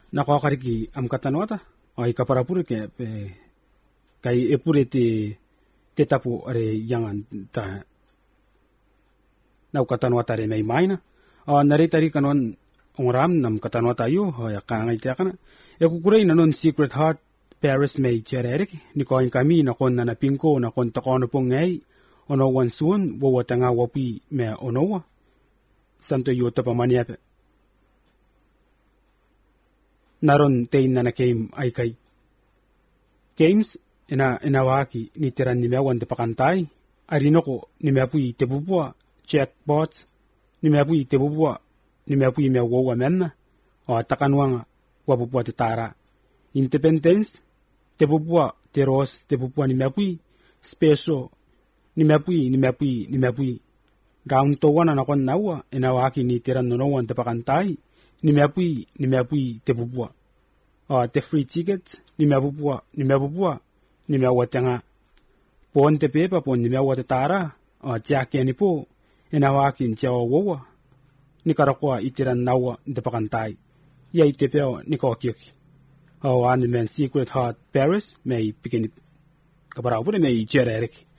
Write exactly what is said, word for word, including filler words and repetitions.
Nakakariki am katanota o ikaparapuri ke pe kai epure te te tapu are yangan ta nau katanota re mai maina o nare tari kanon ongram nam katanota yo ho ya kangai te kana e kukurei nanon Secret Heart Paris mai chererek ni ko kami na kon na pingko na kon takono pongai ono wan suon wo watanga wapi me onowa santo yo tapamania pe naron tein na game ay kay games ina inawaki ni tiran ni mewan te pakantay arino ko ni meapui te bubua checkbots ni meapui te bubua ni meapui me wowa menna o takanwanga wa bubua te tara independence te bubua te ros te bubua ni meapui special ni meapui ni meapui ni meapui gaun to wana na kon nawa inawaki ni tiran no wan te pakantay ni meapui ni meapui te bubua o te free tickets ni meapua ni meapua ni meawatanga pon te pepa pon ni meawate tara o jake ni po inawaki nchawa wowa ni karakwa itiran nawa te pakantay ya itepeo ni kokiki o an men Secret Heart Paris may begin kabarabure may jererek